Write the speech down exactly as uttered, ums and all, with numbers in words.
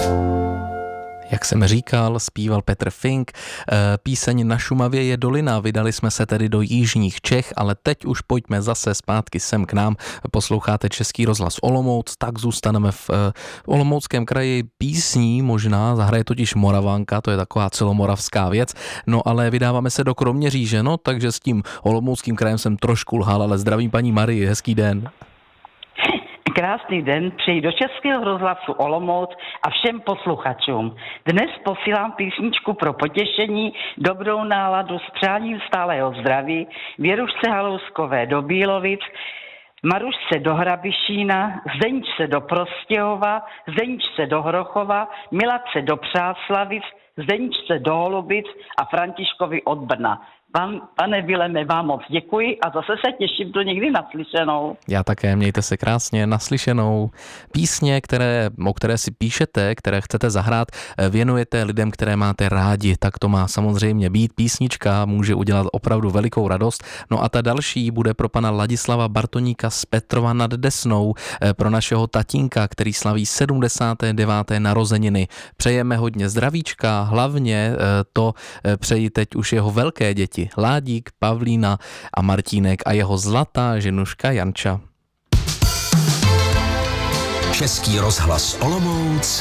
Jak jsem říkal, zpíval Petr Fink. Píseň Na Šumavě je dolina. Vydali jsme se tedy do jižních Čech, ale teď už pojďme zase zpátky sem k nám. Posloucháte Český rozhlas Olomouc, tak zůstaneme v Olomouckém kraji písní možná. Zahraje totiž Moravanka, to je taková celomoravská věc. No ale vydáváme se do Kroměříže, no takže s tím Olomouckým krajem jsem trošku lhal, ale zdravím paní Marii, hezký den. Krásný den, přeji do Českého rozhlasu Olomouc a všem posluchačům. Dnes posílám písničku pro potěšení, dobrou náladu s přáním stálého zdraví Věrušce Halouskové do Bílovic, Marušce do Hrabišína, Zdeňčce do Prostějova, Zdeňčce do Hrochova, Miladce do Přáslavic, Zdeňčce do Holubic a Františkovi od Brna. Pan, pane Vileme, vám moc děkuji a zase se těším do někdy naslyšenou. Já také, mějte se krásně, naslyšenou. Písně, které, o které si píšete, které chcete zahrát, věnujete lidem, které máte rádi, tak to má samozřejmě být. Písnička může udělat opravdu velikou radost. No a ta další bude pro pana Ladislava Bartoníka z Petrova nad Desnou, pro našeho tatínka, který slaví sedmdesáté deváté narozeniny. Přejeme hodně zdravíčka, hlavně to přeji teď už jeho velké děti. Ládík, Pavlína a Martínek a jeho zlatá ženuška Janča. Český rozhlas Olomouc